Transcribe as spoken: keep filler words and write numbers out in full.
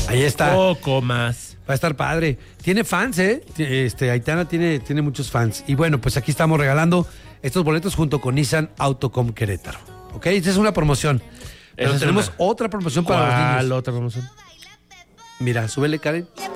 Ahí está. Poco más. Va a estar padre. Tiene fans, ¿eh? Este, Aitana tiene, tiene muchos fans. Y bueno, pues aquí estamos regalando estos boletos junto con Nissan Autocom Querétaro. ¿Ok? Esta es una promoción. Pero Esa es tenemos una. otra promoción para los ¿Cuál niños. otra promoción? Mira, súbele, Karen.